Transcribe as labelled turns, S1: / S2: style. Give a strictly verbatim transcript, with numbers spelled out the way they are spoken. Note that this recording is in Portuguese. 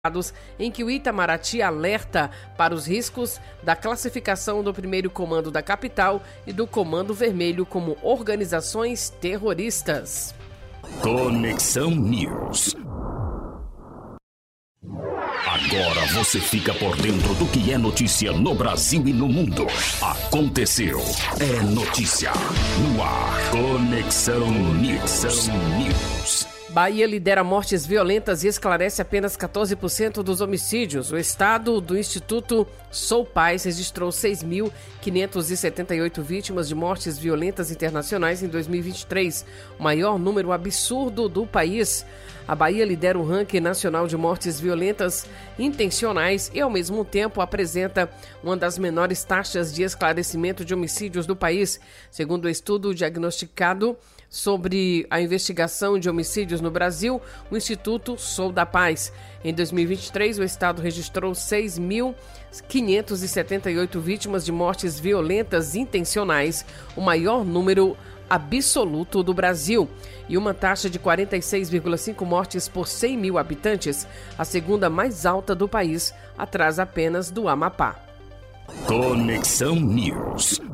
S1: em que o Itamaraty alerta para os riscos da classificação do primeiro comando da capital e do Comando Vermelho como organizações terroristas.
S2: Conexão News. Agora você fica por dentro do que é notícia no Brasil e no mundo. Aconteceu. É notícia. No ar. Conexão News. News.
S1: Bahia lidera mortes violentas e esclarece apenas quatorze por cento dos homicídios. O estado do Instituto Sou Paz registrou seis mil quinhentas e setenta e oito vítimas de mortes violentas internacionais em dois mil e vinte e três, o maior número absurdo do país. A Bahia lidera o ranking nacional de mortes violentas intencionais e, ao mesmo tempo, apresenta uma das menores taxas de esclarecimento de homicídios do país, segundo o estudo diagnosticado sobre a investigação de homicídios no Brasil, o Instituto Sou da Paz. Em dois mil e vinte e três, o estado registrou seis mil quinhentas e setenta e oito vítimas de mortes violentas intencionais, o maior número absoluto do Brasil, e uma taxa de quarenta e seis vírgula cinco mortes por cem mil habitantes, a segunda mais alta do país, atrás apenas do Amapá.
S2: Conexão News.